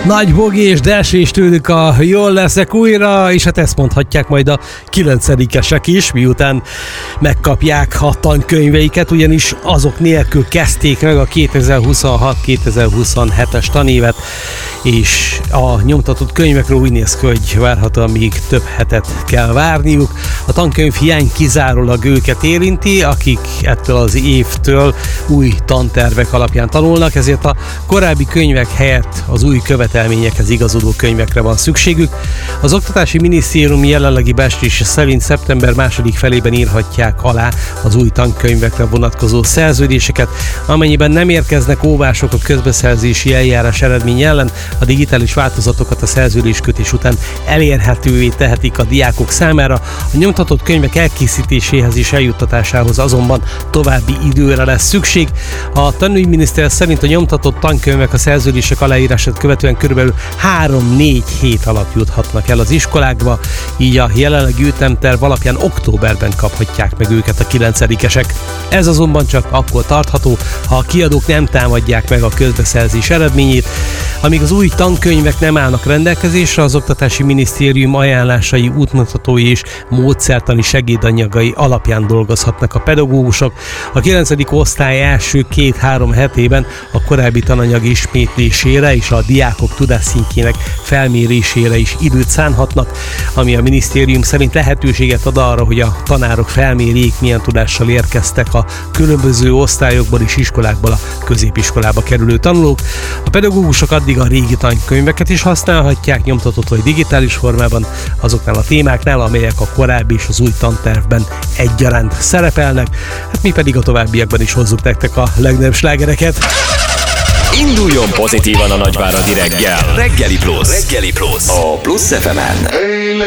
Nagy Bogi és Delsi is tőlük a jól leszek újra, és hát ezt mondhatják majd a 9-esek is, miután megkapják a tankönyveiket, ugyanis azok nélkül kezdték meg a 2026-2027-es tanévet, és a nyomtatott könyvekről úgy néz ki, hogy várhatóan még több hetet kell várniuk. A tankönyv hiány kizárólag őket érinti, akik ettől az évtől új tantervek alapján tanulnak, ezért a korábbi könyvek helyett az új követelményekhez igazodó könyvekre van szükségük. Az Oktatási Minisztérium jelenlegi becslése szerint szeptember második felében írhatják alá az új tankönyvekre vonatkozó szerződéseket. Amennyiben nem érkeznek óvások a közbeszerzési eljárás eredmény ellen, a digitális változatokat a szerződéskötés után elérhetővé tehetik a diákok számára. A nyomtatott könyvek elkészítéséhez és eljuttatásához azonban további időre lesz szükség. A tanügyminiszter szerint a nyomtatott tankönyvek a szerződések aláírását követően körülbelül 3-4 hét alatt juthatnak el az iskolákba, így a jelenlegi ütemterv alapján októberben kaphatják meg őket a 9-esek. Ez azonban csak akkor tartható, ha a kiadók nem támadják meg a közbeszerzés eredményét. Amíg az új tankönyvek nem állnak rendelkezésre, az Oktatási Minisztérium ajánlásai, útmutatói és módszertani segédanyagai alapján dolgozhatnak a pedagógusok. A 9. osztály első 2-3 hetében a korábbi tananyag ismétlésére és a diákok tudásszintjének felmérésére is időt szánhatnak, ami a minisztérium szerint lehetőséget ad arra, hogy a tanárok felmérjék, milyen tudással érkeztek a különböző osztályokból és iskolákból a középiskolába kerülő tanulók. A pedagógusok addig a régi tankönyveket is használhatják nyomtatott vagy digitális formában azoknál a témáknál, amelyek a korábbi és az új tantervben egyaránt szerepelnek. Hát mi pedig a továbbiakban is hozzuk nektek a legnagyobb slágereket. Induljon pozitívan a Nagyváradi reggel. Reggeli Plusz. A Plusz FM-en.